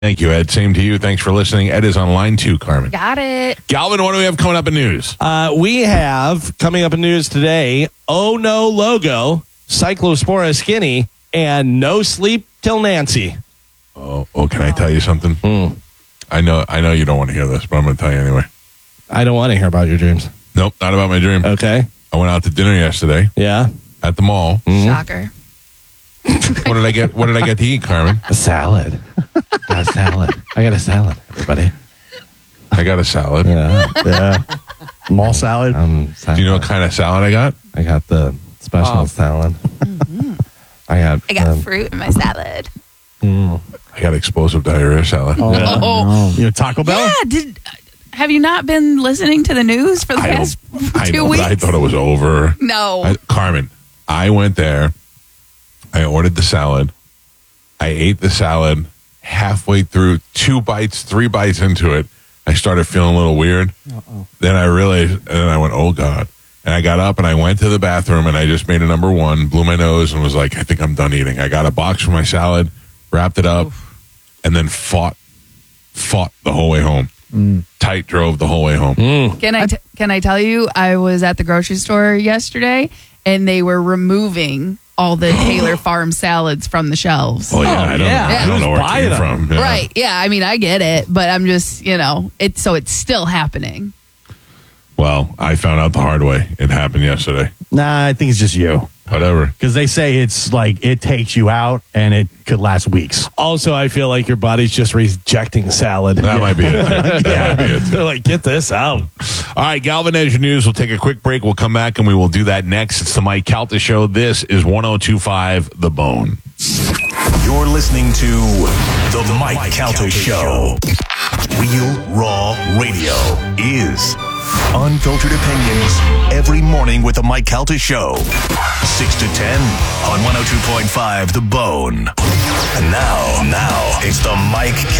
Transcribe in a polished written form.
Thank you, Ed. Same to you. Thanks for listening. Ed is on line 2, Carmen. Got it. Galvin, what do we have coming up in news? We have coming up in news today, Oh No Logo, Cyclospora Skinny, and No Sleep Till Nancy. Oh, can I tell you something? I know you don't want to hear this, but I'm going to tell you anyway. I don't want to hear about your dreams. Nope, not about my dream. Okay. I went out to dinner yesterday Yeah. at the mall. Shocker. What did I get? What did I get to eat, Carmen? A salad. Got a salad. I got a salad, everybody. I got a salad. Yeah. Mall salad. Do you know what kind of salad I got? I got the special salad. I got fruit in my salad. I got explosive diarrhea salad. Oh. You know, Taco Bell? Yeah. Have you not been listening to the news for the past 2 weeks? But I thought it was over. No. Carmen, I went there. I ordered the salad. I ate the salad. Halfway through, 2 bites, 3 bites into it, I started feeling a little weird. Then I realized, and then I went, oh, God. And I got up and I went to the bathroom and I just made a number 1, blew my nose and was like, I think I'm done eating. I got a box for my salad, wrapped it up, and then fought the whole way home. Tight drove the whole way home. Can I tell you, I was at the grocery store yesterday and they were removing all the Taylor Farm salads from the shelves. Oh, yeah. I don't know where it came from. Yeah. Right. Yeah. I mean, I get it, but I'm just, it's still happening. Well, I found out the hard way. It happened yesterday. Nah, I think it's just you. Whatever. Because they say it's like it takes you out and it could last weeks. Also, I feel like your body's just rejecting salad. That might be it. That might be it. They're like, get this out. All right, Galvin Edge News. We'll take a quick break. We'll come back and we will do that next. It's the Mike Calta Show. This is 102.5 The Bone. You're listening to The Mike Calta Show. Real Raw Radio is unfiltered opinions every morning with The Mike Calta Show. 6 to 10 on 102.5 The Bone. And now it's The Mike